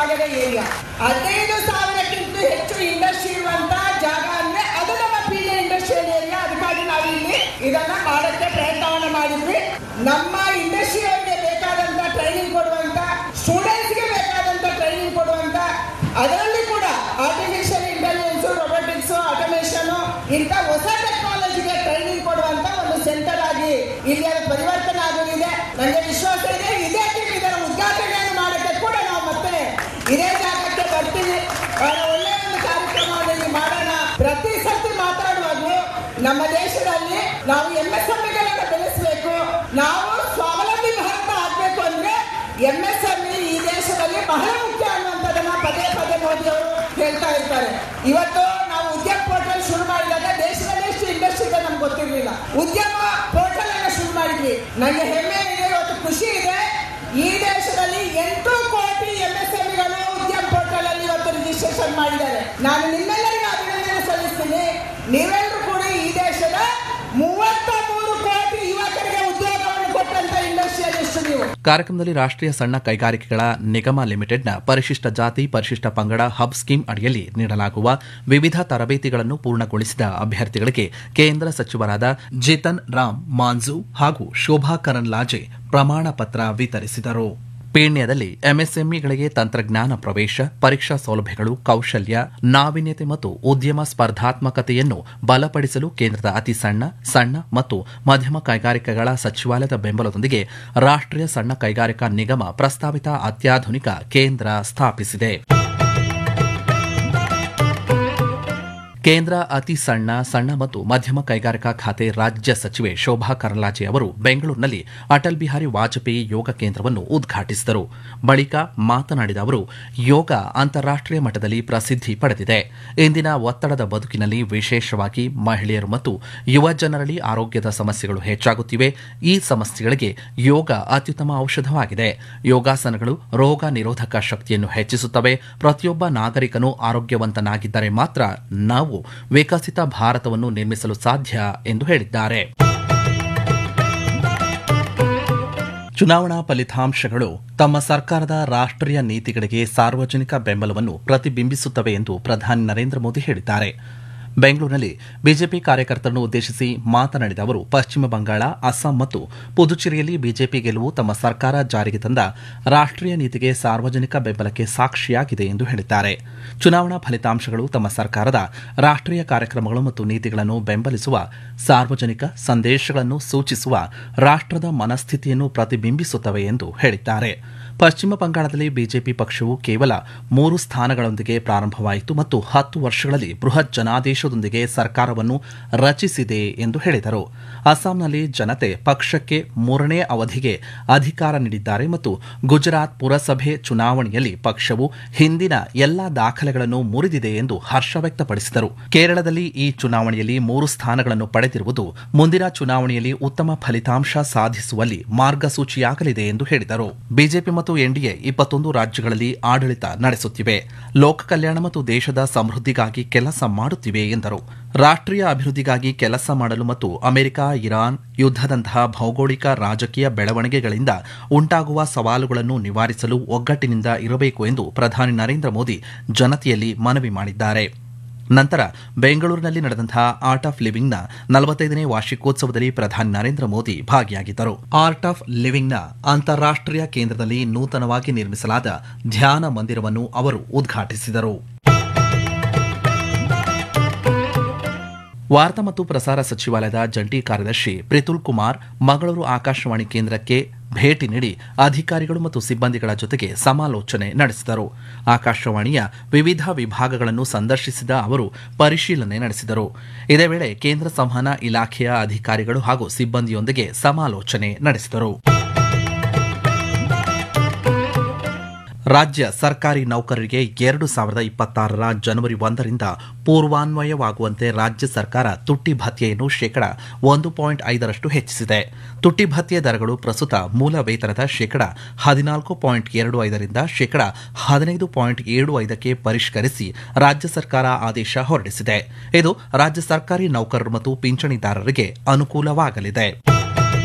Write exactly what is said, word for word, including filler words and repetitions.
ಭಾಗದ ಏರಿಯಾ. ಹದಿನೈದು ಸಾವಿರಕ್ಕಿಂತ ಹೆಚ್ಚು ಇಂಡಸ್ಟ್ರಿ ಇರುವಂತ ಜಾಗ ಅಂದ್ರೆ ಅದು ನಮ್ಮ ಪೀಣ್ಯ ಇಂಡಸ್ಟ್ರಿಯಲ್ ಏರಿಯಾ. ಅದಕ್ಕಾಗಿ ನಾವು ಇಲ್ಲಿ ಇದನ್ನ ಮಾಡಕ್ಕೆ ಪ್ರಯತ್ನವನ್ನ ಮಾಡಿದ್ವಿ. ನಮ್ಮ ಇಂಡಸ್ಟ್ರಿಯವರಿಗೆ ಬೇಕಾದಂತ ಟ್ರೈನಿಂಗ್ ಕೊಡುವಂತ, ಸ್ಟೂಡೆಂಟ್ಸ್ಗೆ ಬೇಕಾದಂತ ಟ್ರೈನಿಂಗ್ ಕೊಡುವಂತ, ಅದರಲ್ಲಿ ಕೂಡ ಆರ್ಟಿಫಿಷಿಯಲ್ ಇಂಟೆಲಿಜೆನ್ಸ್, ರೊಬೋಟಿಕ್ಸ್, ಆಟೋಮೇಷನ್ ಇಂಥ ಹೊಸ ಟೆಕ್ನಾಲಜಿಗೆ ಟ್ರೈನಿಂಗ್ ಕೊಡುವಂತ ಒಂದು ಸೆಂಟರ್ ಆಗಿ ಇಲ್ಲಿ ಅದು ಪರಿವರ್ತನೆ ಆಗೋದಿದೆ. ನನಗೆ ವಿಶ್ವಾಸ ಇದೆ ಇದೇ ಇದರ ಉದ್ಘಾಟನೆಯನ್ನು ಮಾಡಕ್ಕೆ ಕೂಡ ನಾವು ಮತ್ತೆ ಇದೇ ಜಾಗಕ್ಕೆ ಬರ್ತೀವಿ. ಒಳ್ಳೆಯ ಒಂದು ಕಾರ್ಯಕ್ರಮವನ್ನು ಮಾಡೋಣ. ಪ್ರತಿ ಸತಿ ಮಾತಾಡುವಾಗಲೂ ನಮ್ಮ ದೇಶದಲ್ಲಿ ನಾವು ಎಂ ಎಸ್ ಎಂ ಇಗಳನ್ನು ಬೆಳೆಸಬೇಕು. ನಾವು ಸ್ವಾವಲಂಬಿ ಭಾರತ ಆಗ್ಬೇಕು ಅಂದ್ರೆ ಎಂ ಎಸ್ ಎಂ ಇ ಈ ದೇಶದಲ್ಲಿ ಬಹಳ ಮುಖ್ಯ ಅನ್ನುವಂಥದ್ದನ್ನ ಪದೇ ಪದೇ ಮೋದಿ ಅವರು ಹೇಳ್ತಾ ಇರ್ತಾರೆ. ಇವತ್ತು ನಾವು ಉದ್ಯಮ ಪೋರ್ಟಲ್ ಶುರು ಮಾಡಿದಾಗ ದೇಶದಲ್ಲಿ ಎಷ್ಟು ಇಂಡಸ್ಟ್ರಿ ಇದೆ ನಮ್ಗೆ ಗೊತ್ತಿರಲಿಲ್ಲ. ಉದ್ಯಮ ಪೋರ್ಟಲ್ ಅನ್ನ ಶುರು ಮಾಡಿದ್ವಿ. ನನಗೆ ಹೆಮ್ಮೆ ಇದೆ, ಇವತ್ತು ಖುಷಿ ಇದೆ. ಈ ದೇಶದಲ್ಲಿ ಎಂಟು ಕೋಟಿ ಎಂ ಎಸ್ ಎಂ ಇಗಳು ಉದ್ಯಮ ಪೋರ್ಟಲ್ ಅಲ್ಲಿ ಇವತ್ತು ರಿಜಿಸ್ಟ್ರೇಷನ್ ಮಾಡಿದ್ದಾರೆ. ನಾನು ನಿಮ್ಮೆಲ್ಲರಿಗೂ ಅಭಿನಂದನೆ ಸಲ್ಲಿಸ್ತೀನಿ. ನೀವೆಲ್ಲರೂ ಕೂಡ ಈ ದೇಶದ ಮೂವತ್ತ ಮೂರು ಕೋಟಿ ಯುವಕರಿಗೆ ಉದ್ಯೋಗವನ್ನು ಕೊಟ್ಟಂತ ಇಂಡಸ್ಟ್ರಿಯಲಿಸ್ಟ್ ನೀವು. ಕಾರ್ಯಕ್ರಮದಲ್ಲಿ ರಾಷ್ಟ್ರೀಯ ಸಣ್ಣ ಕೈಗಾರಿಕೆಗಳ ನಿಗಮ ಲಿಮಿಟೆಡ್ನ ಪರಿಶಿಷ್ಟ ಜಾತಿ ಪರಿಶಿಷ್ಟ ಪಂಗಡ ಹಬ್ ಸ್ಕೀಮ್ ಅಡಿಯಲ್ಲಿ ನೀಡಲಾಗುವ ವಿವಿಧ ತರಬೇತಿಗಳನ್ನು ಪೂರ್ಣಗೊಳಿಸಿದ ಅಭ್ಯರ್ಥಿಗಳಿಗೆ ಕೇಂದ್ರ ಸಚಿವರಾದ ಜಿತನ್ ರಾಮ್ ಮಾಂಜು ಹಾಗೂ ಶೋಭಾ ಕರಂದ್ಲಾಜೆ ಪ್ರಮಾಣ ಪತ್ರ ವಿತರಿಸಿದರು. ಪೀಣ್ಯದಲ್ಲಿ ಎಂಎಸ್ಎಂಇಗಳಿಗೆ ತಂತ್ರಜ್ಞಾನ ಪ್ರವೇಶ, ಪರೀಕ್ಷಾ ಸೌಲಭ್ಯಗಳು, ಕೌಶಲ್ಯ, ನಾವೀನ್ಯತೆ ಮತ್ತು ಉದ್ಯಮ ಸ್ಪರ್ಧಾತ್ಮಕತೆಯನ್ನು ಬಲಪಡಿಸಲು ಕೇಂದ್ರದ ಅತಿ ಸಣ್ಣ, ಸಣ್ಣ ಮತ್ತು ಮಧ್ಯಮ ಕೈಗಾರಿಕೆಗಳ ಸಚಿವಾಲಯದ ಬೆಂಬಲದೊಂದಿಗೆ ರಾಷ್ಟ್ರೀಯ ಸಣ್ಣ ಕೈಗಾರಿಕಾ ನಿಗಮ ಪ್ರಸ್ತಾವಿತ ಅತ್ಯಾಧುನಿಕ ಕೇಂದ್ರ ಸ್ಥಾಪಿಸಿದೆ. ಕೇಂದ್ರ ಅತಿ ಸಣ್ಣ, ಸಣ್ಣ ಮತ್ತು ಮಧ್ಯಮ ಕೈಗಾರಿಕಾ ಖಾತೆ ರಾಜ್ಯ ಸಚಿವೆ ಶೋಭಾ ಕರಂದ್ಲಾಜೆ ಅವರು ಬೆಂಗಳೂರಿನಲ್ಲಿ ಅಟಲ್ ಬಿಹಾರಿ ವಾಜಪೇಯಿ ಯೋಗ ಕೇಂದ್ರವನ್ನು ಉದ್ಘಾಟಿಸಿದರು. ಬಳಿಕ ಮಾತನಾಡಿದ ಅವರು, ಯೋಗ ಅಂತಾರಾಷ್ಟೀಯ ಮಟ್ಟದಲ್ಲಿ ಪ್ರಸಿದ್ಧಿ ಪಡೆದಿದೆ. ಇಂದಿನ ಒತ್ತಡದ ಬದುಕಿನಲ್ಲಿ ವಿಶೇಷವಾಗಿ ಮಹಿಳೆಯರು ಮತ್ತು ಯುವ ಜನರಲ್ಲಿ ಆರೋಗ್ಯದ ಸಮಸ್ಯೆಗಳು ಹೆಚ್ಚಾಗುತ್ತಿವೆ. ಈ ಸಮಸ್ಯೆಗಳಿಗೆ ಯೋಗ ಅತ್ಯುತ್ತಮ ಔಷಧವಾಗಿದೆ. ಯೋಗಾಸನಗಳು ರೋಗ ನಿರೋಧಕ ಶಕ್ತಿಯನ್ನು ಹೆಚ್ಚಿಸುತ್ತವೆ. ಪ್ರತಿಯೊಬ್ಬ ನಾಗರಿಕನು ಆರೋಗ್ಯವಂತನಾಗಿದ್ದರೆ ಮಾತ್ರ ನಾವು ವಿಕಸಿತ ಭಾರತವನ್ನು ನಿರ್ಮಿಸಲು ಸಾಧ್ಯ ಎಂದು ಹೇಳಿದ್ದಾರೆ. ಚುನಾವಣಾ ಫಲಿತಾಂಶಗಳು ತಮ್ಮ ಸರ್ಕಾರದ ರಾಷ್ಟ್ರೀಯ ನೀತಿಗಳಿಗೆ ಸಾರ್ವಜನಿಕ ಬೆಂಬಲವನ್ನು ಪ್ರತಿಬಿಂಬಿಸುತ್ತವೆ ಎಂದು ಪ್ರಧಾನಿ ನರೇಂದ್ರ ಮೋದಿ ಹೇಳಿದ್ದಾರೆ. ಬೆಂಗಳೂರಿನಲ್ಲಿ ಬಿಜೆಪಿ ಕಾರ್ಯಕರ್ತರನ್ನು ಉದ್ದೇಶಿಸಿ ಮಾತನಾಡಿದ ಅವರು, ಪಶ್ಚಿಮ ಬಂಗಾಳ, ಅಸ್ಸಾಂ ಮತ್ತು ಪುದುಚೇರಿಯಲ್ಲಿ ಬಿಜೆಪಿ ಗೆಲುವು ತಮ್ಮ ಸರ್ಕಾರ ಜಾರಿಗೆ ತಂದ ರಾಷ್ಟ್ರೀಯ ನೀತಿಗೆ ಸಾರ್ವಜನಿಕ ಬೆಂಬಲಕ್ಕೆ ಸಾಕ್ಷಿಯಾಗಿದೆ ಎಂದು ಹೇಳಿದ್ದಾರೆ. ಚುನಾವಣಾ ಫಲಿತಾಂಶಗಳು ತಮ್ಮ ಸರ್ಕಾರದ ರಾಷ್ಟ್ರೀಯ ಕಾರ್ಯಕ್ರಮಗಳು ಮತ್ತು ನೀತಿಗಳನ್ನು ಬೆಂಬಲಿಸುವ ಸಾರ್ವಜನಿಕ ಸಂದೇಶಗಳನ್ನು ಸೂಚಿಸುವ ರಾಷ್ಟ್ರದ ಮನಸ್ಥಿತಿಯನ್ನು ಪ್ರತಿಬಿಂಬಿಸುತ್ತವೆ ಎಂದು ಹೇಳಿದ್ದಾರೆ. ಪಶ್ಚಿಮ ಬಂಗಾಳದಲ್ಲಿ ಬಿಜೆಪಿ ಪಕ್ಷವು ಕೇವಲ ಮೂರು ಸ್ಥಾನಗಳೊಂದಿಗೆ ಪ್ರಾರಂಭವಾಯಿತು ಮತ್ತು ಹತ್ತು ವರ್ಷಗಳಲ್ಲಿ ಬೃಹತ್ ಜನಾದೇಶದೊಂದಿಗೆ ಸರ್ಕಾರವನ್ನು ರಚಿಸಿದೆ ಎಂದು ಹೇಳಿದರು. ಅಸ್ಸಾಂನಲ್ಲಿ ಜನತೆ ಪಕ್ಷಕ್ಕೆ ಮೂರನೇ ಅವಧಿಗೆ ಅಧಿಕಾರ ನೀಡಿದ್ದಾರೆ ಮತ್ತು ಗುಜರಾತ್ ಪುರಸಭೆ ಚುನಾವಣೆಯಲ್ಲಿ ಪಕ್ಷವು ಹಿಂದಿನ ಎಲ್ಲಾ ದಾಖಲೆಗಳನ್ನು ಮುರಿದಿದೆ ಎಂದು ಹರ್ಷ ವ್ಯಕ್ತಪಡಿಸಿದರು. ಕೇರಳದಲ್ಲಿ ಈ ಚುನಾವಣೆಯಲ್ಲಿ ಮೂರು ಸ್ಥಾನಗಳನ್ನು ಪಡೆದಿರುವುದು ಮುಂದಿನ ಚುನಾವಣೆಯಲ್ಲಿ ಉತ್ತಮ ಫಲಿತಾಂಶ ಸಾಧಿಸುವಲ್ಲಿ ಮಾರ್ಗಸೂಚಿಯಾಗಲಿದೆ ಎಂದು ಹೇಳಿದರು. ಬಿಜೆಪಿ ಮತ್ತು ಎನ್ಡಿಎ ಇಪ್ಪತ್ತೊಂದು ರಾಜ್ಯಗಳಲ್ಲಿ ಆಡಳಿತ ನಡೆಸುತ್ತಿವೆ, ಲೋಕ ಕಲ್ಯಾಣ ಮತ್ತು ದೇಶದ ಸಮೃದ್ಧಿಗಾಗಿ ಕೆಲಸ ಮಾಡುತ್ತಿವೆ ಎಂದರು. ರಾಷ್ಟ್ರೀಯ ಅಭಿವೃದ್ಧಿಗಾಗಿ ಕೆಲಸ ಮಾಡಲು ಮತ್ತು ಅಮೆರಿಕ, ಇರಾನ್ ಯುದ್ದದಂತಹ ಭೌಗೋಳಿಕ ರಾಜಕೀಯ ಬೆಳವಣಿಗೆಗಳಿಂದ ಉಂಟಾಗುವ ಸವಾಲುಗಳನ್ನು ನಿವಾರಿಸಲು ಒಗ್ಗಟ್ಟಿನಿಂದ ಇರಬೇಕು ಎಂದು ಪ್ರಧಾನಿ ನರೇಂದ್ರ ಮೋದಿ ಜನತೆಯಲ್ಲಿ ಮನವಿ ಮಾಡಿದ್ದಾರೆ. ನಂತರ ಬೆಂಗಳೂರಿನಲ್ಲಿ ನಡೆದಂತಹ ಆರ್ಟ್ ಆಫ್ ಲಿವಿಂಗ್ನ ನಲವತ್ತೈದನೇ ವಾರ್ಷಿಕೋತ್ಸವದಲ್ಲಿ ಪ್ರಧಾನಿ ನರೇಂದ್ರ ಮೋದಿ ಭಾಗಿಯಾಗಿದ್ದರು. ಆರ್ಟ್ ಆಫ್ ಲಿವಿಂಗ್ನ ಅಂತಾರಾಷ್ಟೀಯ ಕೇಂದ್ರದಲ್ಲಿ ನೂತನವಾಗಿ ನಿರ್ಮಿಸಲಾದ ಧ್ಯಾನ ಮಂದಿರವನ್ನು ಅವರು ಉದ್ಘಾಟಿಸಿದರು. ವಾರ್ತಾ ಮತ್ತು ಪ್ರಸಾರ ಸಚಿವಾಲಯದ ಜಂಟಿ ಕಾರ್ಯದರ್ಶಿ ಪ್ರಿತುಲ್ ಕುಮಾರ್ ಮಂಗಳೂರು ಆಕಾಶವಾಣಿ ಕೇಂದ್ರಕ್ಕೆ ಭೇಟಿ ನೀಡಿ ಅಧಿಕಾರಿಗಳು ಮತ್ತು ಸಿಬ್ಬಂದಿಗಳ ಜೊತೆಗೆ ಸಮಾಲೋಚನೆ ನಡೆಸಿದರು. ಆಕಾಶವಾಣಿಯ ವಿವಿಧ ವಿಭಾಗಗಳನ್ನು ಸಂದರ್ಶಿಸಿದ ಅವರು ಪರಿಶೀಲನೆ ನಡೆಸಿದರು. ಇದೇ ವೇಳೆ ಕೇಂದ್ರ ಸಂವಹನ ಇಲಾಖೆಯ ಅಧಿಕಾರಿಗಳು ಹಾಗೂ ಸಿಬ್ಬಂದಿಯೊಂದಿಗೆ ಸಮಾಲೋಚನೆ ನಡೆಸಿದರು. ರಾಜ್ಯ ಸರ್ಕಾರಿ ನೌಕರರಿಗೆ ಎರಡು ಸಾವಿರದ ಇಪ್ಪತ್ತಾರರ ಜನವರಿ ಒಂದರಿಂದ ಪೂರ್ವಾನ್ವಯವಾಗುವಂತೆ ರಾಜ್ಯ ಸರ್ಕಾರ ತುಟ್ಟಿ ಭತ್ಯೆಯನ್ನು ಶೇಕಡ ಒಂದು ಪಾಯಿಂಟ್ ಐದರಷ್ಟು ಹೆಚ್ಚಿಸಿದೆ. ತುಟ್ಟಿ ಭತ್ಯೆ ದರಗಳು ಪ್ರಸ್ತುತ ಮೂಲ ವೇತನದ ಶೇಕಡ ಹದಿನಾಲ್ಕು ಪಾಯಿಂಟ್ ಎರಡು ಐದರಿಂದ ಶೇಕಡ ಹದಿನೈದು ಪಾಯಿಂಟ್ ಏಳು ಐದಕ್ಕೆ ಪರಿಷ್ಕರಿಸಿ ರಾಜ್ಯ ಸರ್ಕಾರ ಆದೇಶ ಹೊರಡಿಸಿದೆ. ಇದು ರಾಜ್ಯ ಸರ್ಕಾರಿ ನೌಕರರು ಮತ್ತು ಪಿಂಚಣಿದಾರರಿಗೆ ಅನುಕೂಲವಾಗಲಿದೆ.